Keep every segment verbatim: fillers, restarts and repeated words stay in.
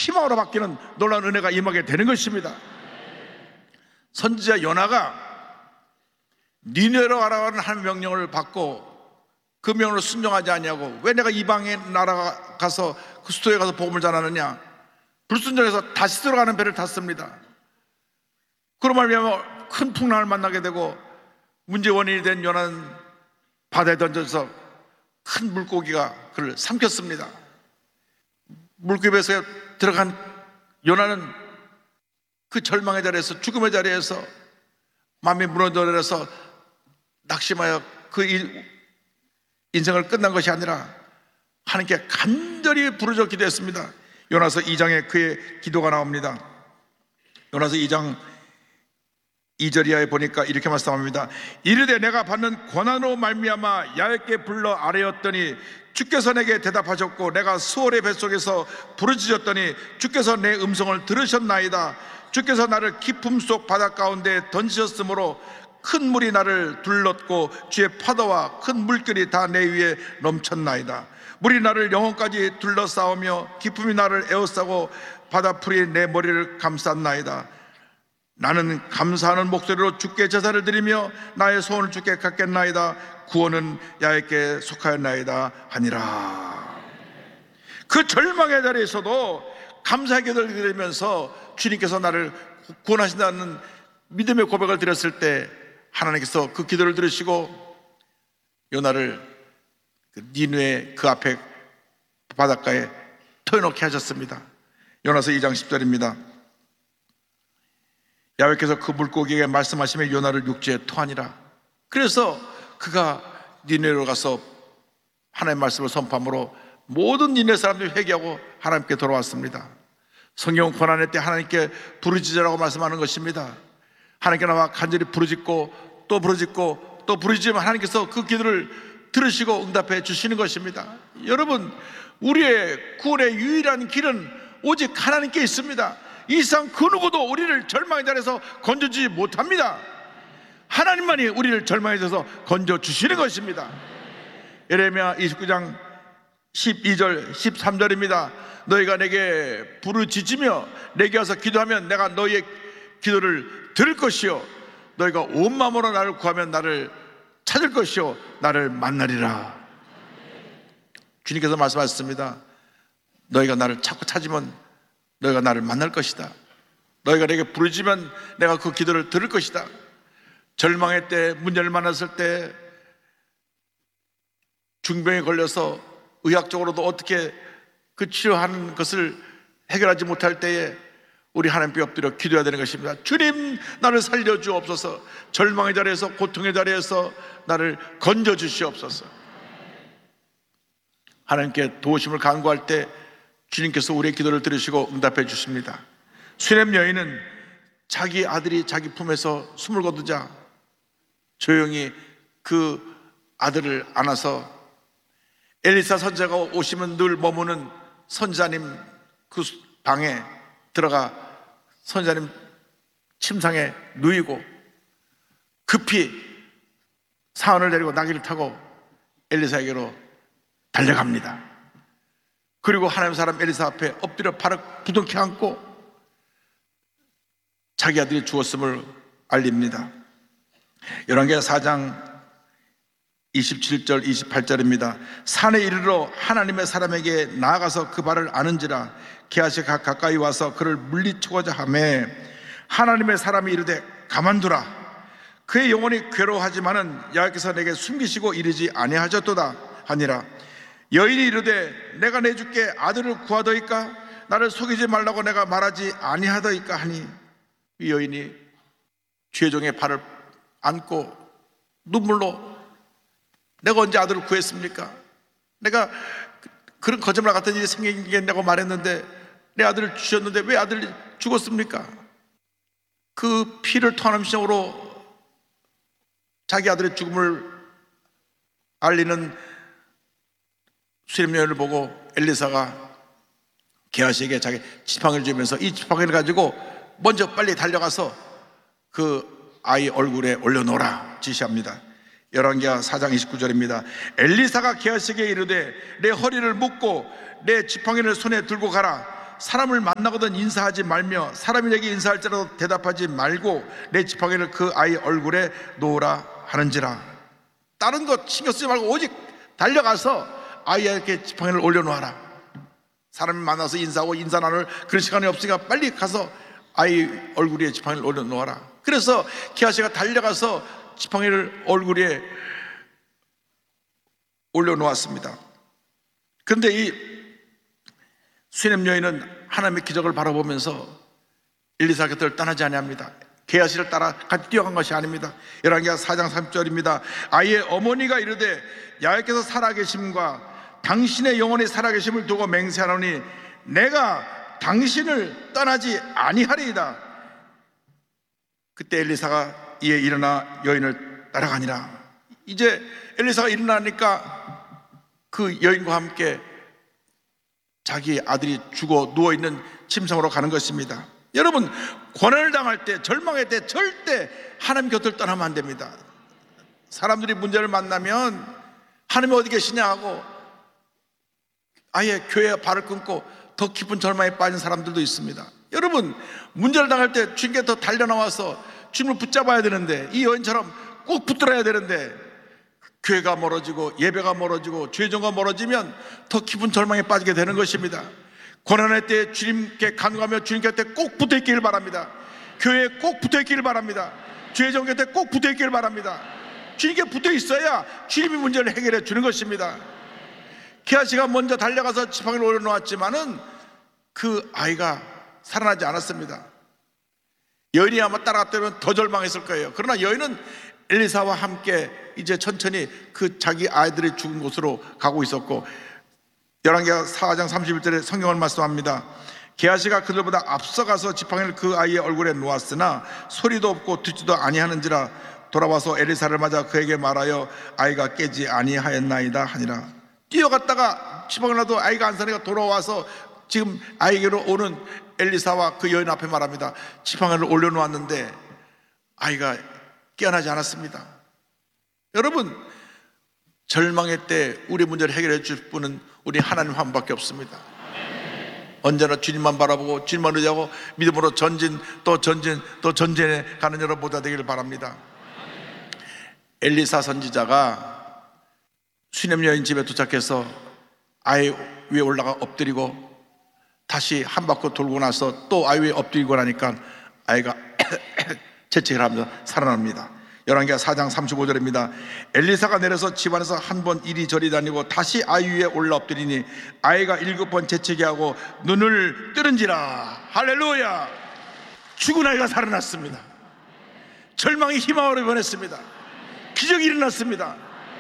희망으로 바뀌는 놀라운 은혜가 임하게 되는 것입니다. 선지자 요나가 니네로 가라는 한 명령을 받고 그 명령을 순종하지 아니하고 왜 내가 이방의 나라 가서 그 수도에 가서 복음을 전하느냐, 불순종해서 다시 들어가는 배를 탔습니다. 그로 말미암아 큰 풍랑을 만나게 되고 문제 원인이 된 요나는 바다에 던져서 큰 물고기가 그를 삼켰습니다. 물고기에서 들어간 요나는 그 절망의 자리에서, 죽음의 자리에서, 마음이 무너져 내려서 낙심하여 그 인생을 끝난 것이 아니라 하나님께 간절히 부르짖어 기도했습니다. 요나서 이 장에 그의 기도가 나옵니다. 요나서 이 장 이 절이하에 보니까 이렇게 말씀합니다. 이르되 내가 받는 고난으로 말미암아 야훼께 불러 아뢰었더니 주께서 내게 대답하셨고 내가 수월의 뱃속에서 부르짖었더니 주께서 내 음성을 들으셨나이다. 주께서 나를 깊음 속 바다 가운데 던지셨으므로 큰 물이 나를 둘렀고 주의 파도와 큰 물결이 다 내 위에 넘쳤나이다. 물이 나를 영혼까지 둘러싸우며 기쁨이 나를 에워싸고 바다풀이 내 머리를 감쌌나이다. 나는 감사하는 목소리로 주께 제사를 드리며 나의 소원을 주께 갖겠나이다. 구원은 야훼께 속하였나이다 하니라. 그 절망의 자리에서도 감사의 기도를 드리면서 주님께서 나를 구원하신다는 믿음의 고백을 드렸을 때 하나님께서 그 기도를 들으시고 요나를 니느웨 그 앞에 바닷가에 터놓게 하셨습니다. 요나서 이 장 십 절입니다. 야훼께서 그 물고기에게 말씀하시며 요나를 육지에 토하니라. 그래서 그가 니느웨로 가서 하나님의 말씀을 선포함으로 모든 니느웨 사람들이 회개하고 하나님께 돌아왔습니다. 성경은 고난의 때 하나님께 부르짖으라고 말씀하는 것입니다. 하나님께 나와 간절히 부르짖고 또 부르짖고 또 부르짖으면 하나님께서 그 기도를 들으시고 응답해 주시는 것입니다. 여러분, 우리의 구원의 유일한 길은 오직 하나님께 있습니다. 이 세상 그 누구도 우리를 절망의 자리에서 건져주지 못합니다. 하나님만이 우리를 절망의 자리에서 건져주시는 것입니다. 예레미야 이십구 장 십이 절 십삼 절입니다. 너희가 내게 부르짖으며 내게 와서 기도하면 내가 너희의 기도를 들을 것이요 너희가 온 마음으로 나를 구하면 나를 찾을 것이요 나를 만나리라. 주님께서 말씀하셨습니다. 너희가 나를 찾고 찾으면 너희가 나를 만날 것이다. 너희가 내게 부르짖으면 내가 그 기도를 들을 것이다. 절망의 때, 문제를 만났을 때, 중병에 걸려서 의학적으로도 어떻게 그 치료하는 것을 해결하지 못할 때에 우리 하나님께 엎드려 기도해야 되는 것입니다. 주님, 나를 살려주옵소서. 절망의 자리에서, 고통의 자리에서 나를 건져주시옵소서. 하나님께 도우심을 간구할 때 주님께서 우리의 기도를 들으시고 응답해 주십니다. 수렘 여인은 자기 아들이 자기 품에서 숨을 거두자 조용히 그 아들을 안아서 엘리사 선지자가 오시면 늘 머무는 선지자님 그 방에 들어가 선지자님 침상에 누이고 급히 사원을 내리고 나귀를 타고 엘리사에게로 달려갑니다. 그리고 하나님 사람 엘리사 앞에 엎드려 발을 부둥켜 안고 자기 아들이 죽었음을 알립니다. 열왕기하 사 장 이십칠 절 이십팔 절입니다. 산에 이르러 하나님의 사람에게 나아가서 그 발을 아는지라 게하시가 가까이 와서 그를 물리치고자 하매 하나님의 사람이 이르되 가만두라. 그의 영혼이 괴로워하지만은 여호와께서 내게 숨기시고 이르지 아니하셨도다 하니라. 여인이 이르되 내가 내주께 아들을 구하더이까 나를 속이지 말라고 내가 말하지 아니하더이까 하니 이 여인이 죄종의 발을 안고 눈물로 내가 언제 아들을 구했습니까? 내가 그런 거짓말 같은 일이 생기겠냐고 말했는데 내 아들을 주셨는데 왜 아들이 죽었습니까? 그 피를 토하는 심정으로 자기 아들의 죽음을 알리는 수렘 여인을 보고 엘리사가 게하시에게 자기 지팡이를 주면서 이 지팡이를 가지고 먼저 빨리 달려가서 그 아이 얼굴에 올려놓으라 지시합니다. 열왕기하 사 장 이십구 절입니다. 엘리사가 게하시에게 이르되 내 허리를 묶고 내 지팡이를 손에 들고 가라. 사람을 만나거든 인사하지 말며 사람이 내게 인사할지라도 대답하지 말고 내 지팡이를 그 아이 얼굴에 놓으라 하는지라. 다른 것 신경 쓰지 말고 오직 달려가서 아이에게 지팡이를 올려놓아라. 사람을 만나서 인사하고 인사 나눌 그런 시간이 없으니까 빨리 가서 아이 얼굴 위에 지팡이를 올려놓아라. 그래서 기하시가 달려가서 지팡이를 얼굴 위에 올려놓았습니다. 그런데 이 수nem 여인은 하나님의 기적을 바라보면서 엘리사 곁을 떠나지 아니합니다. 게하시를 따라 같이 뛰어간 것이 아닙니다. 열왕기하 사 장 삼 절입니다. 아이의 어머니가 이르되 야훼께서 살아계심과 당신의 영혼이 살아계심을 두고 맹세하노니 내가 당신을 떠나지 아니하리이다. 그때 엘리사가 이에 일어나 여인을 따라가니라. 이제 엘리사가 일어나니까 그 여인과 함께 자기 아들이 죽어 누워있는 침상으로 가는 것입니다. 여러분, 고난을 당할 때, 절망할 때 절대 하나님 곁을 떠나면 안 됩니다. 사람들이 문제를 만나면 하나님이 어디 계시냐 하고 아예 교회에 발을 끊고 더 깊은 절망에 빠진 사람들도 있습니다. 여러분, 문제를 당할 때 주님께 더 달려나와서 주님을 붙잡아야 되는데, 이 여인처럼 꼭 붙들어야 되는데 교회가 멀어지고 예배가 멀어지고 죄정과 멀어지면 더 깊은 절망에 빠지게 되는 것입니다. 고난할 때 주님께 간구하며 주님 곁에 꼭 붙어있기를 바랍니다. 교회에 꼭 붙어있기를 바랍니다. 죄정 곁에 꼭 붙어있기를 바랍니다. 주님께 붙어있어야 주님이 문제를 해결해 주는 것입니다. 게하시가 먼저 달려가서 지팡이를 올려놓았지만은 그 아이가 살아나지 않았습니다. 여인이 아마 따라갔다면 더 절망했을 거예요. 그러나 여인은 엘리사와 함께 이제 천천히 그 자기 아이들이 죽은 곳으로 가고 있었고, 열왕기하 사 장 삼십일 절에 성경을 말씀합니다. 게하시가 그들보다 앞서가서 지팡이를 그 아이의 얼굴에 놓았으나 소리도 없고 듣지도 아니하는지라 돌아와서 엘리사를 맞아 그에게 말하여 아이가 깨지 아니하였나이다 하니라. 뛰어갔다가 지팡이를 놔도 아이가 안 사니까 돌아와서 지금 아이에게로 오는 엘리사와 그 여인 앞에 말합니다. 지팡이를 올려놓았는데 아이가 깨어나지 않았습니다. 여러분, 절망의 때 우리 문제를 해결해 줄 분은 우리 하나님 한 분밖에 없습니다. 언제나 주님만 바라보고 주님만 의지하고 믿음으로 전진 또 전진 또 전진해 가는 여러분 모두 되기를 바랍니다. 엘리사 선지자가 수nem 여인 집에 도착해서 아이 위에 올라가 엎드리고 다시 한 바퀴 돌고 나서 또 아이 위에 엎드리고 나니까 아이가 재채기를 하면서 살아납니다. 열왕기하 사 장 삼십오 절입니다. 엘리사가 내려서 집안에서 한 번 이리저리 다니고 다시 아이 위에 올라 엎드리니 아이가 일곱 번 재채기하고 눈을 뜨는지라. 할렐루야. 죽은 아이가 살아났습니다. 절망이 희망으로 변했습니다. 기적이 일어났습니다.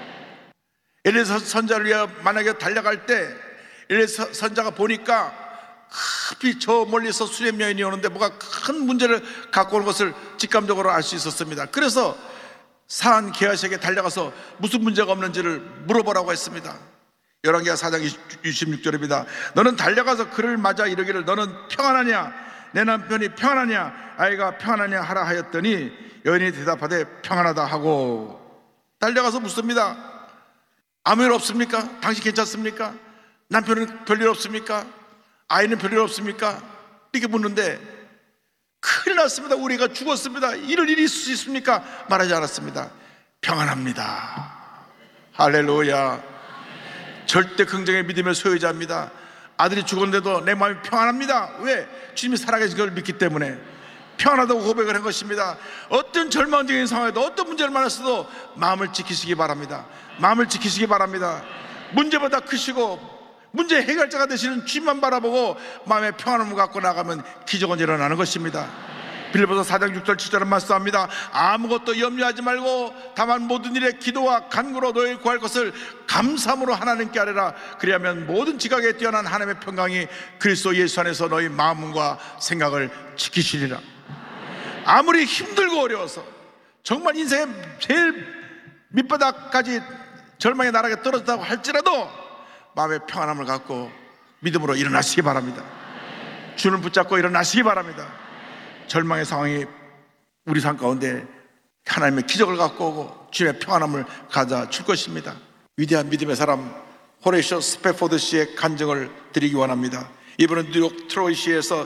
엘리사 선자를 위하여 만약에 달려갈 때 엘리사 선자가 보니까 급히 저 멀리서 수nem 여인이 오는데 뭐가 큰 문제를 갖고 오는 것을 직감적으로 알 수 있었습니다. 그래서 사한 게하시에게 달려가서 무슨 문제가 없는지를 물어보라고 했습니다. 열왕기하 사 장 이십육 절입니다. 너는 달려가서 그를 맞아 이르기를 너는 평안하냐? 내 남편이 평안하냐? 아이가 평안하냐 하라 하였더니 여인이 대답하되 평안하다 하고 달려가서 묻습니다. 아무 일 없습니까? 당신 괜찮습니까? 남편은 별일 없습니까? 아이는 별일 없습니까? 이렇게 묻는데 큰일 났습니다. 우리가 죽었습니다. 이럴 일이 있을 수 있습니까? 말하지 않았습니다. 평안합니다. 할렐루야. 절대 긍정의 믿음의 소유자입니다. 아들이 죽었는데도 내 마음이 평안합니다. 왜? 주님이 살아계신 걸 믿기 때문에 평안하다고 고백을 한 것입니다. 어떤 절망적인 상황에도 어떤 문제를 만났어도 마음을 지키시기 바랍니다. 마음을 지키시기 바랍니다. 문제보다 크시고 문제 해결자가 되시는 주님만 바라보고 마음의 평안함을 갖고 나가면 기적은 일어나는 것입니다. 빌립보서 사 장 육 절 칠 절은 말씀합니다. 아무것도 염려하지 말고 다만 모든 일에 기도와 간구로 너희 구할 것을 감사함으로 하나님께 아뢰라. 그리하면 모든 지각에 뛰어난 하나님의 평강이 그리스도 예수 안에서 너희 마음과 생각을 지키시리라. 아무리 힘들고 어려워서 정말 인생의 제일 밑바닥까지 절망의 나락에 떨어졌다고 할지라도 마음의 평안함을 갖고 믿음으로 일어나시기 바랍니다. 주를 붙잡고 일어나시기 바랍니다. 절망의 상황이 우리 삶 가운데 하나님의 기적을 갖고 오고 주님의 평안함을 가져다 줄 것입니다. 위대한 믿음의 사람 호레이셔 스패포드 씨의 간증을 드리기 원합니다. 이번은 뉴욕 트로이시에서